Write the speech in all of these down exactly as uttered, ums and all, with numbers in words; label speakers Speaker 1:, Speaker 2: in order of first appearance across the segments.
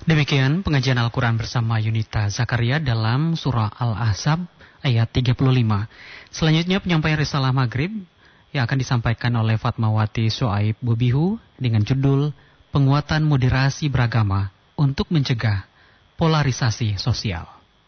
Speaker 1: Demikian pengajian Al-Quran bersama Yunita Zakaria dalam surah Al-Ahzab ayat tiga puluh lima. Selanjutnya penyampaian risalah maghrib yang akan disampaikan oleh Fatmawati Soaib Bubihu dengan judul Penguatan Moderasi Beragama untuk Mencegah Polarisasi Sosial.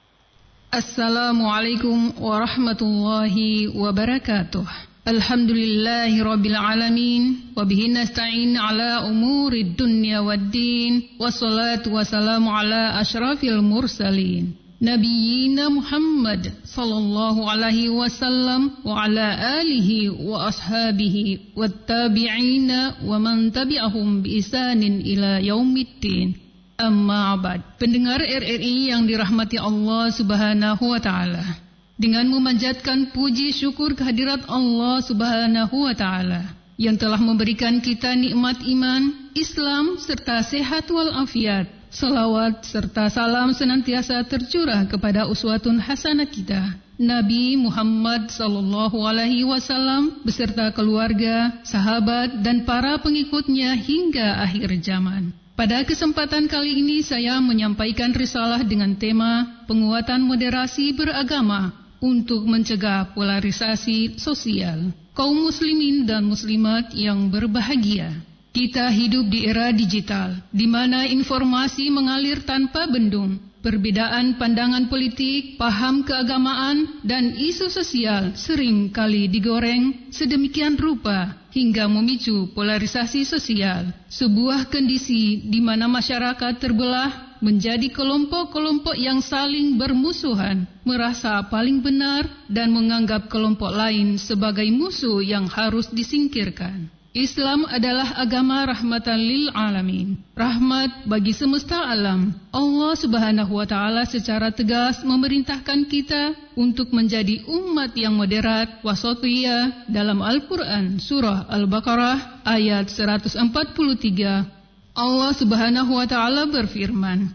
Speaker 2: Assalamualaikum warahmatullahi wabarakatuh. Alhamdulillahi rabbil alamin wa bihi nasta'in ala umurid dunya waddin wassalatu wassalamu ala asyrafil mursalin nabiyyina Muhammad sallallahu alaihi wasallam wa ala alihi wa ashabihi wattabi'ina wa man tabi'ahum bi ihsanin ila yaumiddin. Amma ba'd. Pendengar R R I yang dirahmati Allah Subhanahu wa taala. Dengan memanjatkan puji syukur kehadirat Allah Subhanahu wa taala yang telah memberikan kita nikmat iman, Islam serta sehat walafiat. Salawat serta salam senantiasa tercurah kepada uswatun hasanah kita, Nabi Muhammad sallallahu alaihi wasallam beserta keluarga, sahabat dan para pengikutnya hingga akhir zaman. Pada kesempatan kali ini saya menyampaikan risalah dengan tema penguatan moderasi beragama untuk mencegah polarisasi sosial. Kaum muslimin dan muslimat yang berbahagia, kita hidup di era digital, di mana informasi mengalir tanpa bendung. Perbedaan pandangan politik, paham keagamaan, dan isu sosial sering kali digoreng sedemikian rupa hingga memicu polarisasi sosial. Sebuah kondisi di mana masyarakat terbelah menjadi kelompok-kelompok yang saling bermusuhan, merasa paling benar dan menganggap kelompok lain sebagai musuh yang harus disingkirkan. Islam adalah agama rahmatan lil alamin, rahmat bagi semesta alam. Allah Subhanahu wa taala secara tegas memerintahkan kita untuk menjadi umat yang moderat, wasatiyah dalam Al-Qur'an surah Al-Baqarah ayat seratus empat puluh tiga. Allah Subhanahu wa taala berfirman,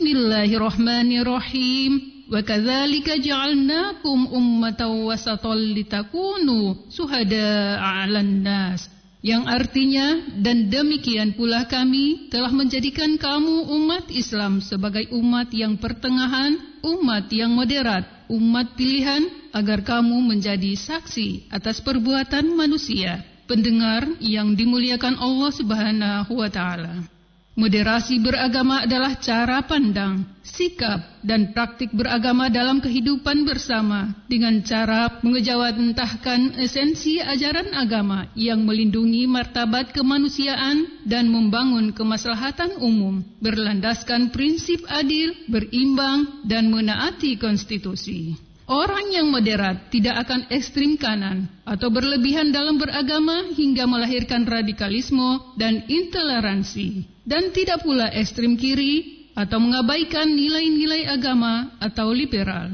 Speaker 2: Bismillahirrahmanirrahim. Wa kadzalika ja'alnakum ummatan wasatan litakunu syuhada'a 'alan nas. Yang artinya, dan demikian pula kami telah menjadikan kamu umat Islam sebagai umat yang pertengahan, umat yang moderat, umat pilihan, agar kamu menjadi saksi atas perbuatan manusia. Pendengar yang dimuliakan Allah Subhanahu wa taala. Moderasi beragama adalah cara pandang, sikap, dan praktik beragama dalam kehidupan bersama dengan cara mengejawantahkan esensi ajaran agama yang melindungi martabat kemanusiaan dan membangun kemaslahatan umum, berlandaskan prinsip adil, berimbang, dan menaati konstitusi. Orang yang moderat tidak akan ekstrim kanan atau berlebihan dalam beragama hingga melahirkan radikalisme dan intoleransi, dan tidak pula ekstrim kiri atau mengabaikan nilai-nilai agama atau liberal.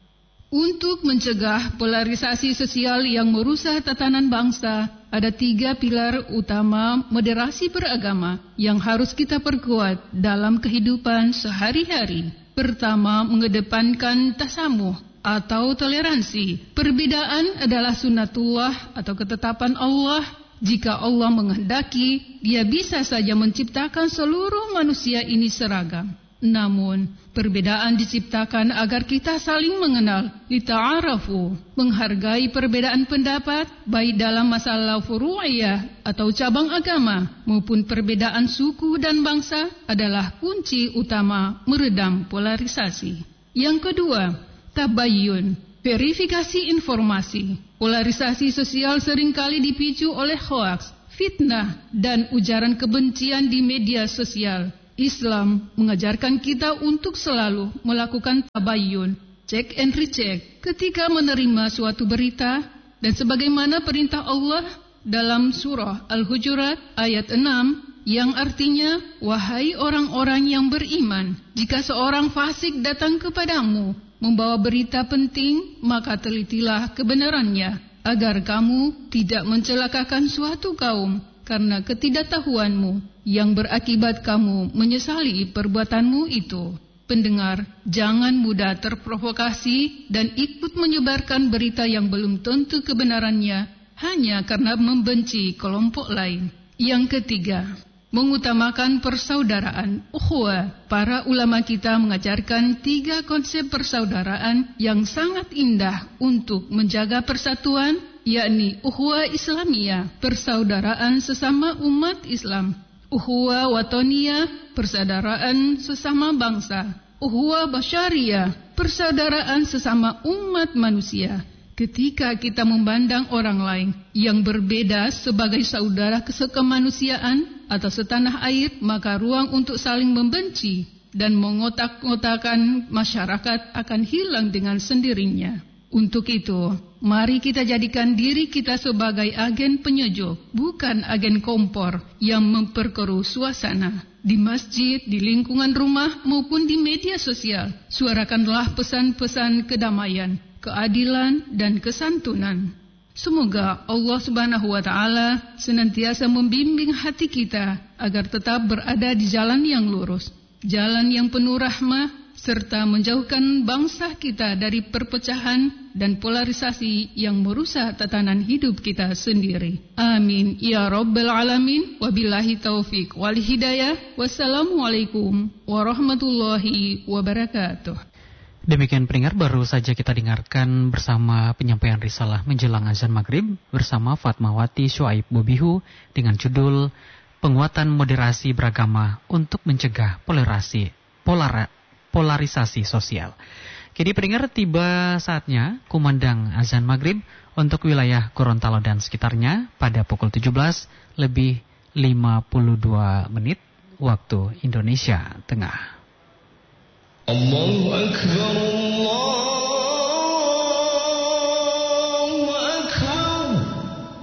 Speaker 2: Untuk mencegah polarisasi sosial yang merusak tatanan bangsa, ada tiga pilar utama moderasi beragama yang harus kita perkuat dalam kehidupan sehari-hari. Pertama, mengedepankan tasamuh atau toleransi. Perbedaan adalah sunnatullah atau ketetapan Allah. Jika Allah menghendaki, Dia bisa saja menciptakan seluruh manusia ini seragam. Namun, perbedaan diciptakan agar kita saling mengenal, lita'arafu, menghargai perbedaan pendapat, baik dalam masalah furu'iyah atau cabang agama, maupun perbedaan suku dan bangsa adalah kunci utama meredam polarisasi. Yang kedua, tabayyun, verifikasi informasi. Polarisasi sosial seringkali dipicu oleh hoaks, fitnah, dan ujaran kebencian di media sosial. Islam mengajarkan kita untuk selalu melakukan tabayyun, check and recheck, ketika menerima suatu berita, dan sebagaimana perintah Allah dalam surah Al-Hujurat ayat enam, yang artinya, wahai orang-orang yang beriman, jika seorang fasik datang kepadamu membawa berita penting, maka telitilah kebenarannya, agar kamu tidak mencelakakan suatu kaum karena ketidaktahuanmu, yang berakibat kamu menyesali perbuatanmu itu. Pendengar, jangan mudah terprovokasi dan ikut menyebarkan berita yang belum tentu kebenarannya hanya karena membenci kelompok lain. Yang ketiga, mengutamakan persaudaraan, ukhuwah. Para ulama kita mengajarkan tiga konsep persaudaraan yang sangat indah untuk menjaga persatuan, yakni ukhuwah Islamiyah, persaudaraan sesama umat Islam, ukhuwah watoniyah, persaudaraan sesama bangsa, ukhuwah basyariyah, persaudaraan sesama umat manusia. Ketika kita memandang orang lain yang berbeda sebagai saudara sekemanusiaan atau setanah air, maka ruang untuk saling membenci dan mengotak-ngotakan masyarakat akan hilang dengan sendirinya. Untuk itu, mari kita jadikan diri kita sebagai agen penyejuk, bukan agen kompor yang memperkeruh suasana. Di masjid, di lingkungan rumah maupun di media sosial, suarakanlah pesan-pesan kedamaian, keadilan dan kesantunan. Semoga Allah Subhanahu wa taala senantiasa membimbing hati kita agar tetap berada di jalan yang lurus, jalan yang penuh rahmah, serta menjauhkan bangsa kita dari perpecahan dan polarisasi yang merusak tatanan hidup kita sendiri. Amin ya rabbal alamin. Wabillahi taufik wal hidayah. Wassalamualaikum warahmatullahi wabarakatuh.
Speaker 1: Demikian pendengar, baru saja kita dengarkan bersama penyampaian risalah menjelang azan maghrib bersama Fatmawati Syuaib Bobihu dengan judul Penguatan Moderasi Beragama untuk Mencegah Polarisasi Polar, Polarisasi Sosial. Kini pendengar, tiba saatnya kumandang azan maghrib untuk wilayah Gorontalo dan sekitarnya pada pukul tujuh belas lebih lima puluh dua menit waktu Indonesia Tengah.
Speaker 3: Allahu Akbar, Allah